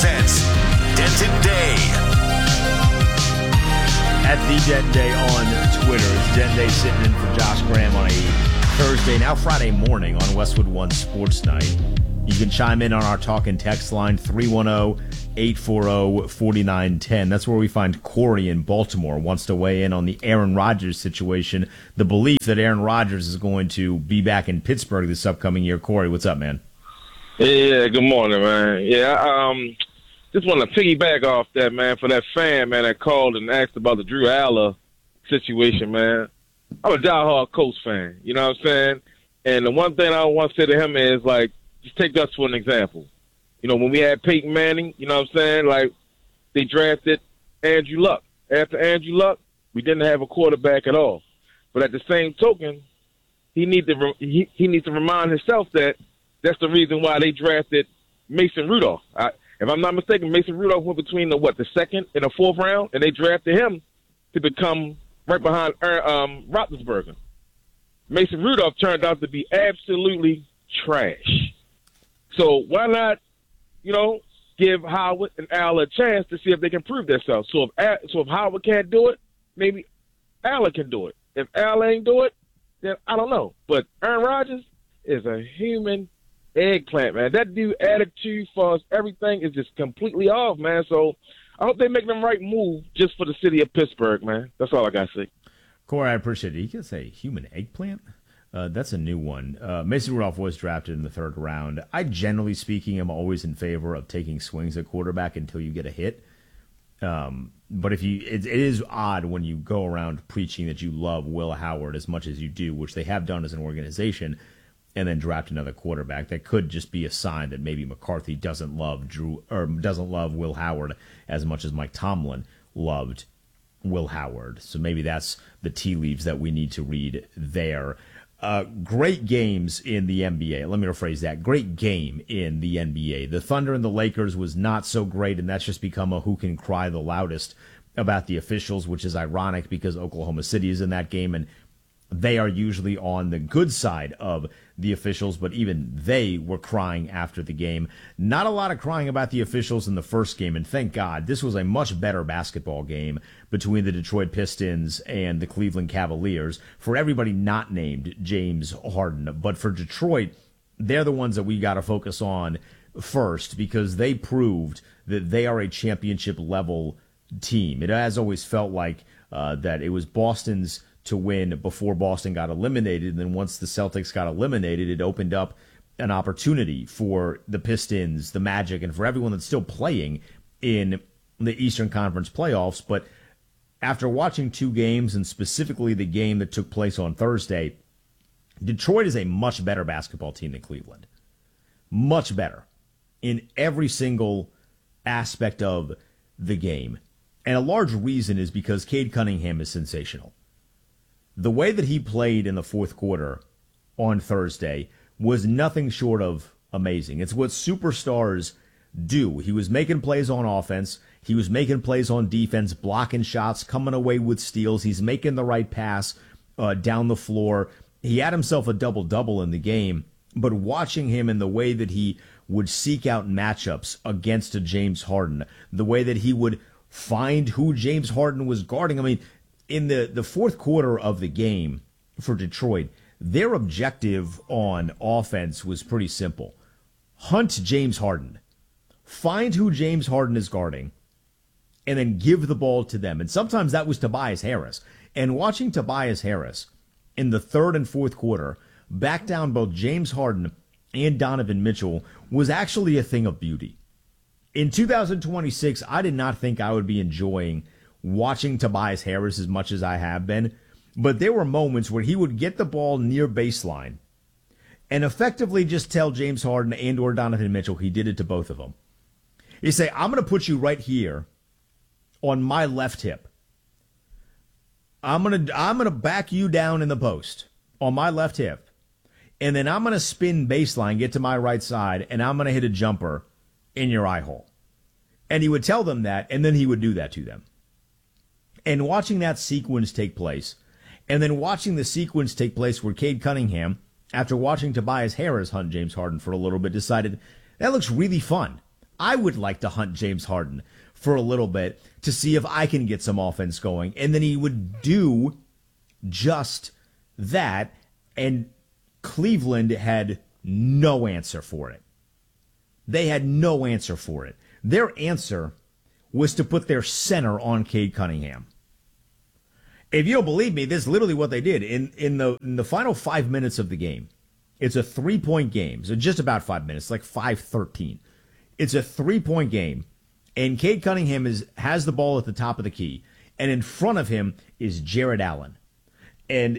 presents Denton Day. At the Denton Day on Twitter. It's Denton Day sitting in for Josh Graham on a Thursday, now Friday morning on Westwood One Sports Night. You can chime in on our talk and text line, 310-840-4910. That's where we find Corey in Baltimore, wants to weigh in on the Aaron Rodgers situation, the belief that Aaron Rodgers is going to be back in Pittsburgh this upcoming year. Corey, what's up, man? Yeah, good morning, man. Yeah, just want to piggyback off that, man, for that fan, man, that called and asked about the Drew Aller situation, man. I'm a diehard Colts fan, you know what I'm saying? And the one thing I want to say to him is, like, just take us for an example. You know, when we had Peyton Manning, you know what I'm saying? Like, they drafted Andrew Luck. After Andrew Luck, we didn't have a quarterback at all. But at the same token, he needs to remind himself that that's the reason why they drafted Mason Rudolph. If I'm not mistaken, Mason Rudolph went between the second and the fourth round, and they drafted him to become right behind Roethlisberger. Mason Rudolph turned out to be absolutely trash. So why not, you know, give Howard and Al a chance to see if they can prove themselves? So if Howard can't do it, maybe Allen can do it. If Al ain't do it, then I don't know. But Aaron Rodgers is a human eggplant, man. That dude attitude for us, everything is just completely off, man. So I hope they make the right move just for the city of Pittsburgh, man. That's all I got to say. Corey, I appreciate it. You can say human eggplant? That's a new one. Mason Rudolph was drafted in the third round. I, generally speaking, am always in favor of taking swings at quarterback until you get a hit. But it is odd when you go around preaching that you love Will Howard as much as you do, which they have done as an organization, and then draft another quarterback. That could just be a sign that maybe McCarthy doesn't love Will Howard as much as Mike Tomlin loved Will Howard. So maybe that's the tea leaves that we need to read there. Great games in the NBA. Let me rephrase that. Great game in the NBA. The Thunder and the Lakers was not so great, and that's just become a who can cry the loudest about the officials, which is ironic because Oklahoma City is in that game, and they are usually on the good side of the officials, but even they were crying after the game. Not a lot of crying about the officials in the first game, and thank God. This was a much better basketball game between the Detroit Pistons and the Cleveland Cavaliers. For everybody not named James Harden, but for Detroit, they're the ones that we got to focus on first because they proved that they are a championship-level team. It has always felt like that it was Boston's to win before Boston got eliminated. And then once the Celtics got eliminated, it opened up an opportunity for the Pistons, the Magic, and for everyone that's still playing in the Eastern Conference playoffs. But after watching two games, and specifically the game that took place on Thursday, Detroit is a much better basketball team than Cleveland. Much better in every single aspect of the game. And a large reason is because Cade Cunningham is sensational. The way that he played in the fourth quarter on Thursday was nothing short of amazing. It's what superstars do. He was making plays on offense. He was making plays on defense, blocking shots, coming away with steals. He's making the right pass down the floor. He had himself a double-double in the game, but watching him in the way that he would seek out matchups against a James Harden, the way that he would find who James Harden was guarding. I mean, in the fourth quarter of the game for Detroit, their objective on offense was pretty simple. Hunt James Harden. Find who James Harden is guarding, and then give the ball to them. And sometimes that was Tobias Harris. And watching Tobias Harris in the third and fourth quarter back down both James Harden and Donovan Mitchell was actually a thing of beauty. In 2026, I did not think I would be enjoying watching Tobias Harris as much as I have been, but there were moments where he would get the ball near baseline and effectively just tell James Harden and or Donovan Mitchell, he did it to both of them. He say, I'm going to put you right here on my left hip. I'm going to back you down in the post on my left hip, and then I'm going to spin baseline, get to my right side, and I'm going to hit a jumper in your eye hole. And he would tell them that, and then he would do that to them. And watching that sequence take place, and then watching the sequence take place where Cade Cunningham, after watching Tobias Harris hunt James Harden for a little bit, decided, that looks really fun. I would like to hunt James Harden for a little bit to see if I can get some offense going. And then he would do just that. And Cleveland had no answer for it. They had no answer for it. Their answer was to put their center on Cade Cunningham. If you don't believe me, this is literally what they did. In the final 5 minutes of the game, it's a 3-point game. So just about 5 minutes, like 5:13. It's a 3-point game, and Cade Cunningham has the ball at the top of the key, and in front of him is Jared Allen. And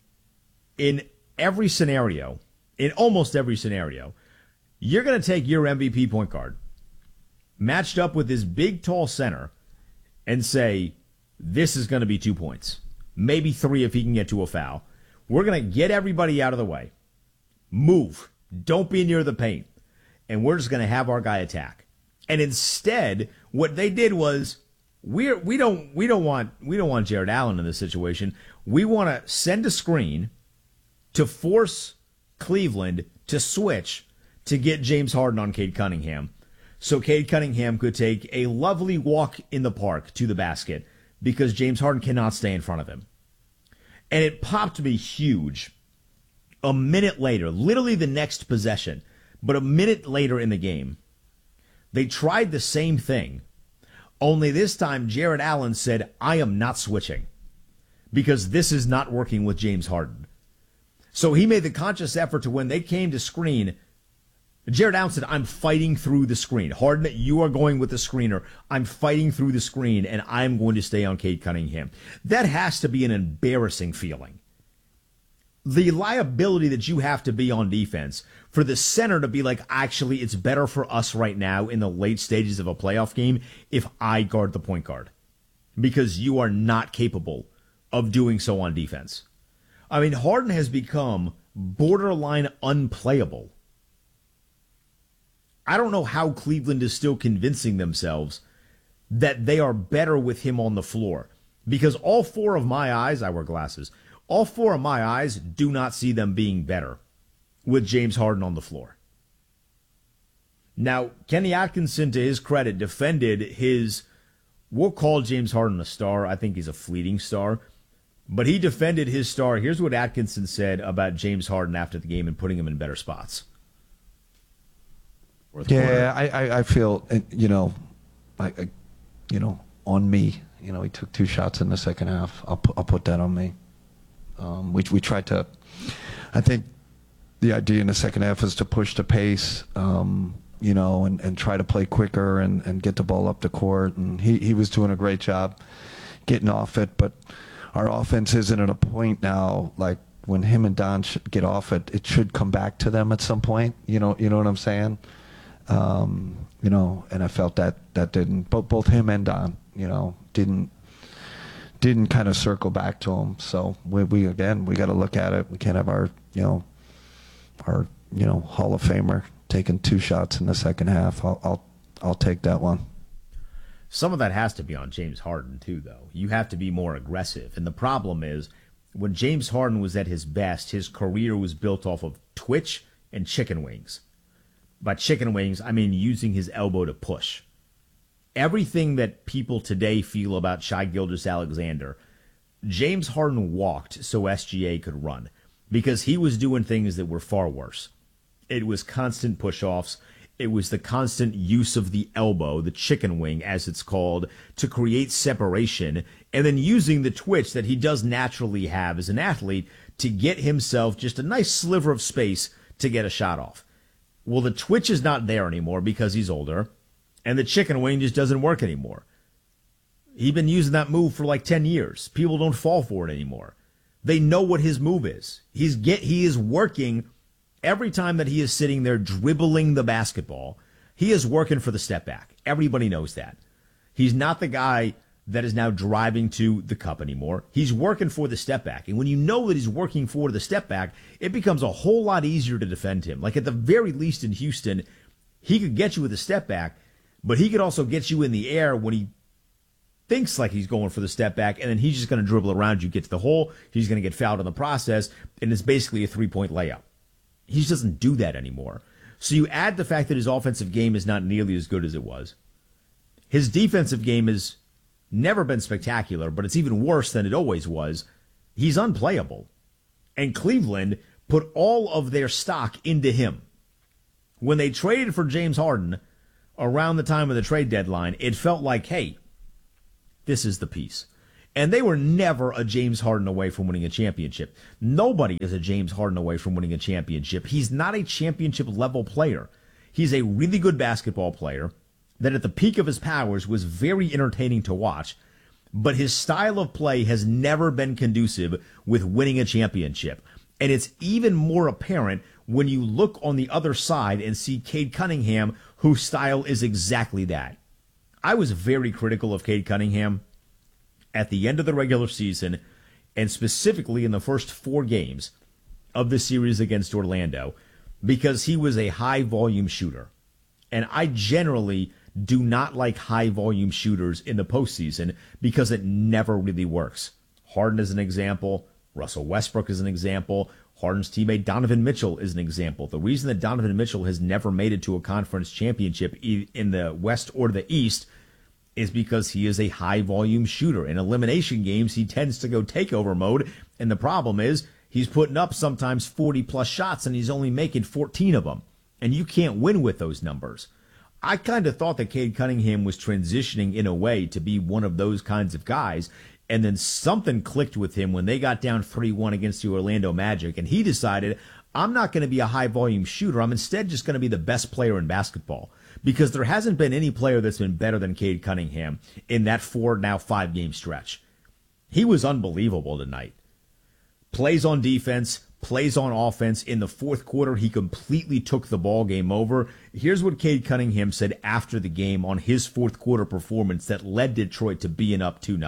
in every scenario, in almost every scenario, you're going to take your MVP point guard, matched up with this big, tall center, and say, this is going to be 2 points. Maybe 3 if he can get to a foul. We're going to get everybody out of the way. Move. Don't be near the paint. And we're just going to have our guy attack. And instead, what they did was, we don't want Jared Allen in this situation. We want to send a screen to force Cleveland to switch to get James Harden on Cade Cunningham. So Cade Cunningham could take a lovely walk in the park to the basket because James Harden cannot stay in front of him. And it popped me huge. A minute later, literally the next possession, but a minute later in the game, they tried the same thing. Only this time, Jared Allen said, I am not switching because this is not working with James Harden. So he made the conscious effort to, when they came to screen, Jared Allen said, I'm fighting through the screen. Harden, you are going with the screener. I'm fighting through the screen, and I'm going to stay on Cade Cunningham. That has to be an embarrassing feeling. The liability that you have to be on defense for the center to be like, actually, it's better for us right now in the late stages of a playoff game if I guard the point guard, because you are not capable of doing so on defense. I mean, Harden has become borderline unplayable. I don't know how Cleveland is still convincing themselves that they are better with him on the floor, because all 4 of my eyes, I wear glasses, all 4 of my eyes do not see them being better with James Harden on the floor. Now, Kenny Atkinson, to his credit, defended his, we'll call James Harden a star. I think he's a fleeting star. But he defended his star. Here's what Atkinson said about James Harden after the game and putting him in better spots. Yeah, I feel, on me. He took 2 shots in the second half. I'll put that on me. We tried to, I think the idea in the second half is to push the pace, and try to play quicker and get the ball up the court. And he was doing a great job getting off it. But our offense isn't at a point now, like when him and Don get off it, it should come back to them at some point. You know what I'm saying? And I felt that didn't, both him and Don, didn't kind of circle back to him. So we got to look at it. We can't have our Hall of Famer taking 2 shots in the second half. I'll take that one. Some of that has to be on James Harden too, though. You have to be more aggressive. And the problem is, when James Harden was at his best, his career was built off of twitch and chicken wings. By chicken wings, I mean using his elbow to push. Everything that people today feel about Shai Gilgeous-Alexander, James Harden walked so SGA could run, because he was doing things that were far worse. It was constant push-offs. It was the constant use of the elbow, the chicken wing, as it's called, to create separation, and then using the twitch that he does naturally have as an athlete to get himself just a nice sliver of space to get a shot off. Well, the twitch is not there anymore because he's older, and the chicken wing just doesn't work anymore. He's been using that move for like 10 years. People don't fall for it anymore. They know what his move is. He is working every time that he is sitting there dribbling the basketball. He is working for the step back. Everybody knows that. He's not the guy that is now driving to the cup anymore. He's working for the step back. And when you know that he's working for the step back, it becomes a whole lot easier to defend him. Like at the very least in Houston, he could get you with a step back, but he could also get you in the air when he thinks like he's going for the step back, and then he's just going to dribble around you, get to the hole, he's going to get fouled in the process, and it's basically a 3-point layup. He just doesn't do that anymore. So you add the fact that his offensive game is not nearly as good as it was. His defensive game has never been spectacular, but it's even worse than it always was. He's unplayable. And Cleveland put all of their stock into him. When they traded for James Harden around the time of the trade deadline, it felt like, hey, this is the piece. And they were never a James Harden away from winning a championship. Nobody is a James Harden away from winning a championship. He's not a championship level player. He's a really good basketball player that at the peak of his powers was very entertaining to watch, but his style of play has never been conducive with winning a championship. And it's even more apparent when you look on the other side and see Cade Cunningham, whose style is exactly that. I was very critical of Cade Cunningham at the end of the regular season, and specifically in the first 4 games of the series against Orlando, because he was a high-volume shooter. And I generally do not like high-volume shooters in the postseason because it never really works. Harden is an example. Russell Westbrook is an example. Harden's teammate Donovan Mitchell is an example. The reason that Donovan Mitchell has never made it to a conference championship in the West or the East is because he is a high-volume shooter. In elimination games, he tends to go takeover mode, and the problem is he's putting up sometimes 40-plus shots, and he's only making 14 of them, and you can't win with those numbers. I kind of thought that Cade Cunningham was transitioning in a way to be one of those kinds of guys, and then something clicked with him when they got down 3-1 against the Orlando Magic, and he decided, I'm not going to be a high-volume shooter. I'm instead just going to be the best player in basketball, because there hasn't been any player that's been better than Cade Cunningham in that 5-game stretch. He was unbelievable tonight. Plays on defense, plays on offense. In the fourth quarter, he completely took the ball game over. Here's what Cade Cunningham said after the game on his fourth quarter performance that led Detroit to being up 2-0.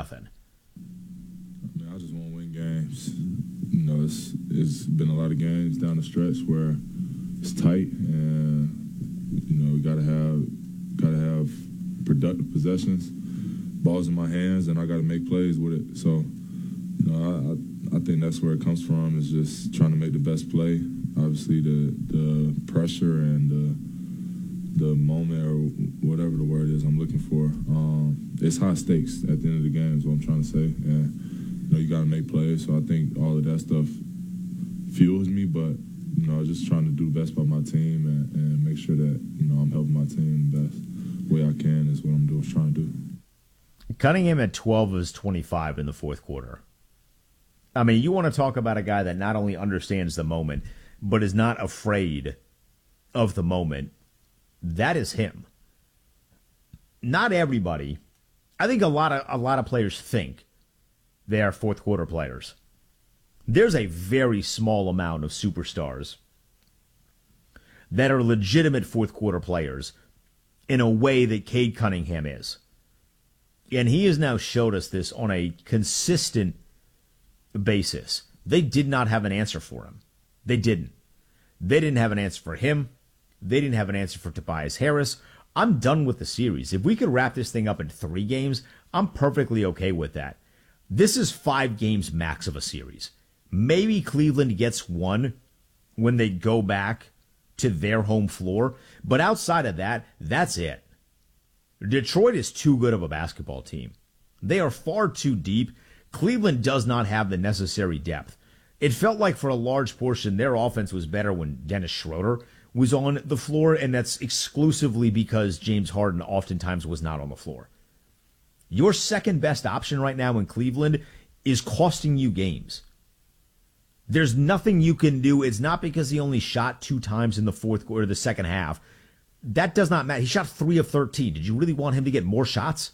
I just want to win games. You know, it's been a lot of games down the stretch where it's tight, and you know we gotta have productive possessions, balls in my hands, and I gotta make plays with it. So, you know, I think that's where it comes from, is just trying to make the best play. Obviously, the pressure and the moment, or whatever the word is I'm looking for, it's high stakes at the end of the game is what I'm trying to say. And, you know, you got to make plays. So I think all of that stuff fuels me, but, you know, just trying to do the best by my team and make sure that, you know, I'm helping my team the best way I can is what I'm trying to do. Cunningham at 12 of his 25 in the fourth quarter. I mean, you want to talk about a guy that not only understands the moment, but is not afraid of the moment. That is him. Not everybody. I think a lot of players think they are fourth quarter players. There's a very small amount of superstars that are legitimate fourth quarter players in a way that Cade Cunningham is. And he has now showed us this on a consistent basis. They did not have an answer for him. They didn't. They didn't have an answer for him. They didn't have an answer for Tobias Harris. I'm done with the series. If we could wrap this thing up in 3 games, I'm perfectly okay with that. This is 5 games max of a series. Maybe Cleveland gets 1 when they go back to their home floor, but outside of that, that's it. Detroit is too good of a basketball team. They are far too deep. Cleveland does not have the necessary depth. It felt like for a large portion their offense was better when Dennis Schroeder was on the floor, and that's exclusively because James Harden oftentimes was not on the floor. Your second best option right now in Cleveland is costing you games. There's nothing you can do. It's not because he only shot 2 times in the fourth quarter, the second half. That does not matter. He shot 3 of 13. Did you really want him to get more shots?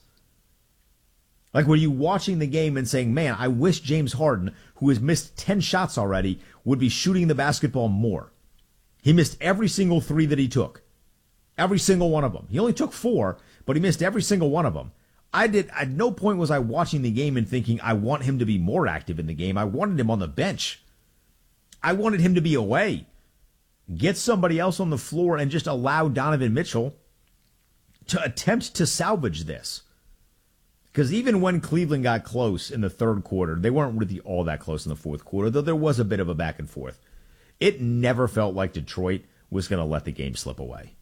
Like, were you watching the game and saying, man, I wish James Harden, who has missed 10 shots already, would be shooting the basketball more? He missed every single 3 that he took. Every single one of them. He only took 4, but he missed every single one of them. At no point was I watching the game and thinking, I want him to be more active in the game. I wanted him on the bench. I wanted him to be away. Get somebody else on the floor and just allow Donovan Mitchell to attempt to salvage this. Because even when Cleveland got close in the third quarter, they weren't really all that close in the fourth quarter, though there was a bit of a back and forth. It never felt like Detroit was going to let the game slip away.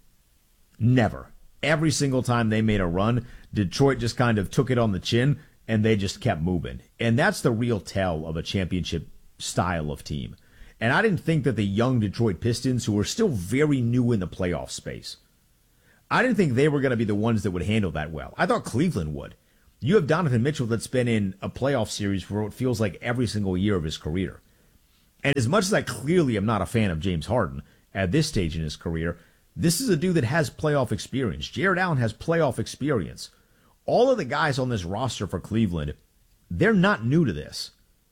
Never. Every single time they made a run, Detroit just kind of took it on the chin, and they just kept moving. And that's the real tell of a championship style of team. And I didn't think that the young Detroit Pistons, who were still very new in the playoff space, I didn't think they were going to be the ones that would handle that well. I thought Cleveland would. You have Donovan Mitchell that's been in a playoff series for what feels like every single year of his career. And as much as I clearly am not a fan of James Harden at this stage in his career, this is a dude that has playoff experience. Jared Allen has playoff experience. All of the guys on this roster for Cleveland, they're not new to this.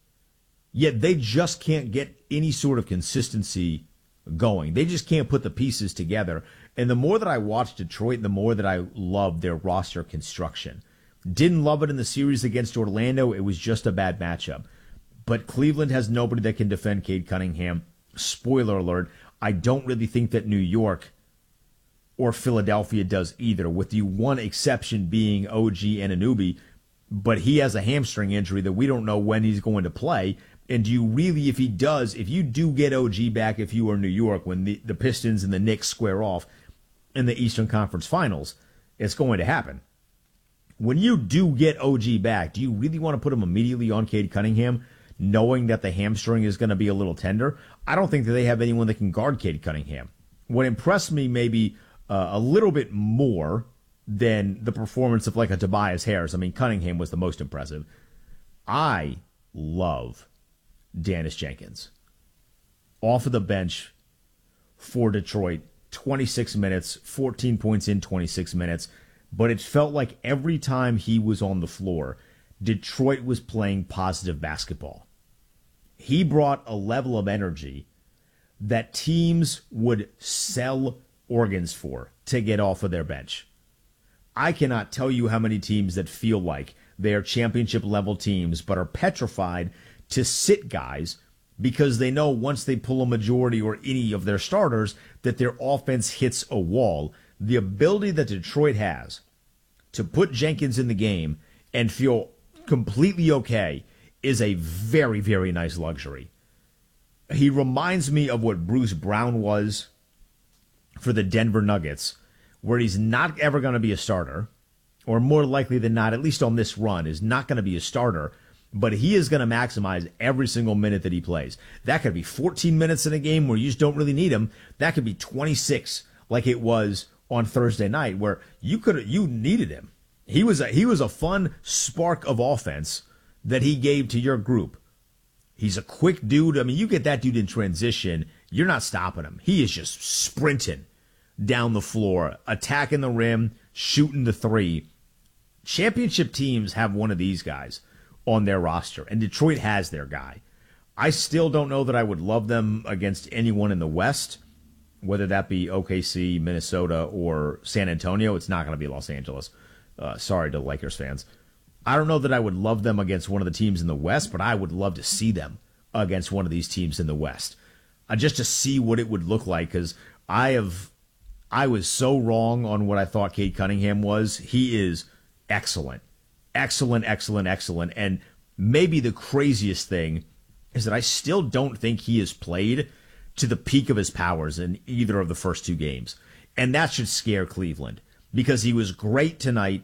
Yet they just can't get any sort of consistency going. They just can't put the pieces together. And the more that I watch Detroit, the more that I love their roster construction. Didn't love it in the series against Orlando. It was just a bad matchup. But Cleveland has nobody that can defend Cade Cunningham. Spoiler alert, I don't really think that New York or Philadelphia does either, with the one exception being OG Anunoby. But he has a hamstring injury that we don't know when he's going to play. And do you really, if he does, if you do get OG back, if you are New York, when the Pistons and the Knicks square off in the Eastern Conference Finals, it's going to happen. When you do get OG back, do you really want to put him immediately on Cade Cunningham, knowing that the hamstring is going to be a little tender? I don't think that they have anyone that can guard Cade Cunningham. What impressed me maybe a little bit more than the performance of like a Tobias Harris, I mean, Cunningham was the most impressive. I love Dennis Jenkins. Off of the bench for Detroit, 26 minutes, 14 points in 26 minutes. But it felt like every time he was on the floor, Detroit was playing positive basketball. He brought a level of energy that teams would sell organs for to get off of their bench. I cannot tell you how many teams that feel like they are championship level teams but are petrified to sit guys because they know once they pull a majority or any of their starters that their offense hits a wall. The ability that Detroit has to put Jenkins in the game and feel completely okay is a very, very nice luxury. He reminds me of what Bruce Brown was for the Denver Nuggets, where he's not ever going to be a starter, or more likely than not, at least on this run, is not going to be a starter, but he is going to maximize every single minute that he plays. That could be 14 minutes in a game where you just don't really need him. That could be 26 like it was on Thursday night, where you needed him. He was a fun spark of offense that he gave to your group. He's a quick dude. I mean, you get that dude in transition, you're not stopping him. He is just sprinting down the floor, attacking the rim, shooting the three. Championship teams have one of these guys on their roster, and Detroit has their guy. I still don't know that I would love them against anyone in the West, whether that be OKC, Minnesota, or San Antonio. It's not going to be Los Angeles. Sorry to Lakers fans. I don't know that I would love them against one of the teams in the West, but I would love to see them against one of these teams in the West. Just to see what it would look like, because I was so wrong on what I thought Cade Cunningham was. He is excellent. Excellent, excellent, excellent. And maybe the craziest thing is that I still don't think he has played to the peak of his powers in either of the first two games. And that should scare Cleveland, because he was great tonight,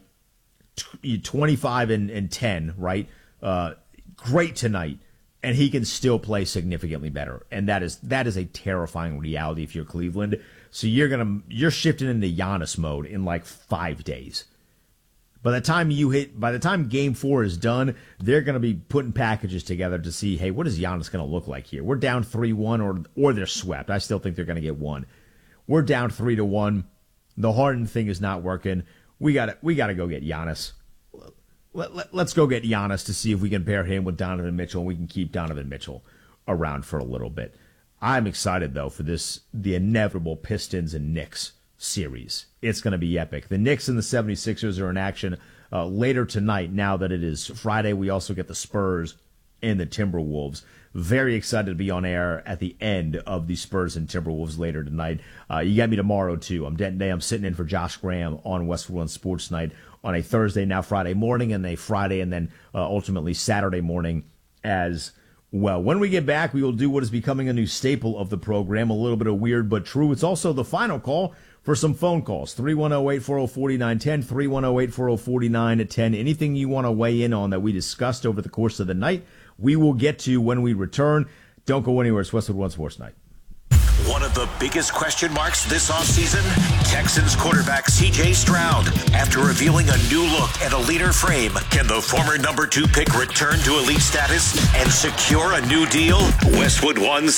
25 and 10, right? Great tonight, and he can still play significantly better. And that is a terrifying reality if you're Cleveland. So you're shifting into Giannis mode in like 5 days. By the time Game 4 is done, they're going to be putting packages together to see, hey, what is Giannis going to look like here? We're down 3-1, or they're swept. I still think they're going to get one. We're down 3-1. The Harden thing is not working. We got to go get Giannis. Let's go get Giannis to see if we can pair him with Donovan Mitchell, and we can keep Donovan Mitchell around for a little bit. I'm excited, though, for the inevitable Pistons and Knicks series. It's going to be epic. The Knicks and the 76ers are in action later tonight. Now that it is Friday, we also get the Spurs and the Timberwolves. Very excited to be on air at the end of the Spurs and Timberwolves later tonight. You got me tomorrow, too. I'm Denton Day. I'm sitting in for Josh Graham on Westwood One Sports Night on a Thursday, now Friday morning, and a Friday, and then ultimately Saturday morning as well. When we get back, we will do what is becoming a new staple of the program, a little bit of weird but true. It's also the final call for some phone calls. 310-840-4910, 310-840-4910. Anything you want to weigh in on that we discussed over the course of the night, we will get to when we return. Don't go anywhere. It's Westwood One Sports Night. One of the biggest question marks this offseason, Texans quarterback C.J. Stroud. After revealing a new look and a leaner frame, can the former number 2 pick return to elite status and secure a new deal? Westwood One